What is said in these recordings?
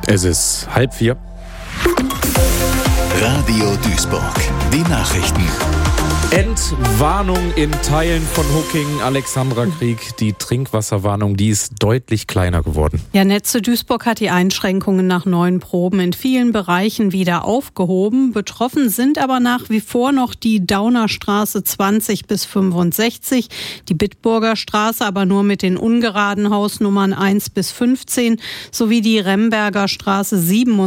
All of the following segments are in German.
Es ist 3:30. Radio Duisburg. Die Nachrichten. Entwarnung in Teilen von Huckingen. Alexandra Krieg, die Trinkwasserwarnung, die ist deutlich kleiner geworden. Ja, Netze Duisburg hat die Einschränkungen nach neuen Proben in vielen Bereichen wieder aufgehoben. Betroffen sind aber nach wie vor noch die Daunerstraße 20 bis 65, die Bitburger Straße aber nur mit den ungeraden Hausnummern 1 bis 15 sowie die Remberger Straße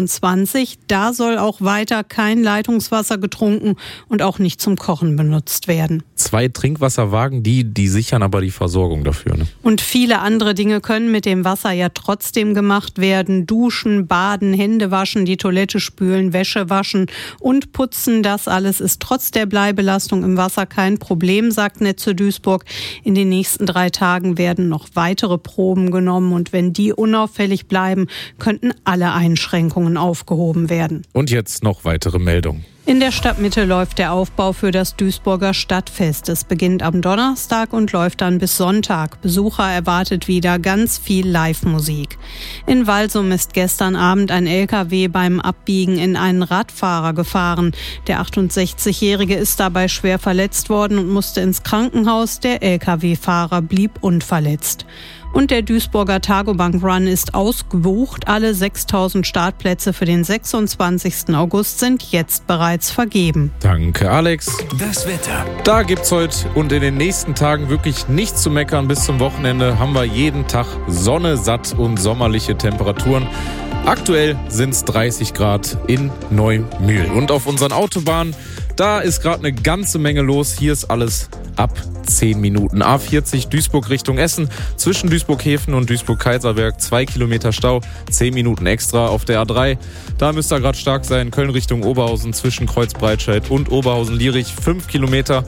27. Da soll auch weiter kein Leitungswasser getrunken und auch nicht zum Kochen benutzt werden. 2 Trinkwasserwagen, die sichern aber die Versorgung dafür. Ne? Und viele andere Dinge können mit dem Wasser ja trotzdem gemacht werden. Duschen, baden, Hände waschen, die Toilette spülen, Wäsche waschen und putzen. Das alles ist trotz der Bleibelastung im Wasser kein Problem, sagt Netze Duisburg. In den nächsten 3 Tagen werden noch weitere Proben genommen. Und wenn die unauffällig bleiben, könnten alle Einschränkungen aufgehoben werden. Und jetzt noch weitere Meldungen. In der Stadtmitte läuft der Aufbau für das Duisburger Stadtfest. Es beginnt am Donnerstag und läuft dann bis Sonntag. Besucher erwartet wieder ganz viel Live-Musik. In Walsum ist gestern Abend ein LKW beim Abbiegen in einen Radfahrer gefahren. Der 68-Jährige ist dabei schwer verletzt worden und musste ins Krankenhaus. Der LKW-Fahrer blieb unverletzt. Und der Duisburger Targobank Run ist ausgebucht. Alle 6.000 Startplätze für den 26. August sind jetzt bereits vergeben. Danke, Alex. Das Wetter. Da gibt's heute und in den nächsten Tagen wirklich nichts zu meckern. Bis zum Wochenende haben wir jeden Tag Sonne, satt und sommerliche Temperaturen. Aktuell sind's 30 Grad in Neumühl. Und auf unseren Autobahnen, da ist gerade eine ganze Menge los. Hier ist alles ab 10 Minuten. A40 Duisburg Richtung Essen. Zwischen Duisburg-Häfen und Duisburg-Kaiserwerk 2 Kilometer Stau. 10 Minuten extra auf der A3. Da müsst ihr gerade stark sein. Köln Richtung Oberhausen zwischen Kreuzbreitscheid und Oberhausen-Lierich 5 Kilometer.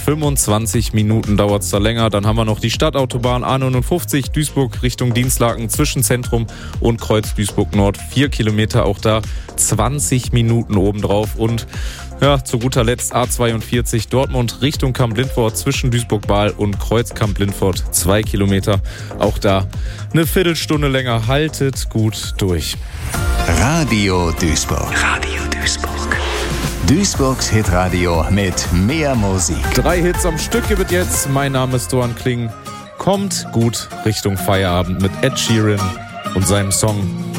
25 Minuten dauert es da länger. Dann haben wir noch die Stadtautobahn A59 Duisburg Richtung Dienstlaken zwischen Zentrum und Kreuz Duisburg-Nord. 4 Kilometer, auch da 20 Minuten obendrauf. Und ja, zu guter Letzt A42 Dortmund Richtung Kamp-Lindfort zwischen Duisburg-Bahl und Kreuz Kamp-Lindfort 2 Kilometer. Auch da eine Viertelstunde länger. Haltet gut durch. Radio Duisburg. Radio Duisburg. Duisburgs Hitradio mit mehr Musik. 3 Hits am Stück gibt es jetzt. Mein Name ist Doan Kling. Kommt gut Richtung Feierabend mit Ed Sheeran und seinem Song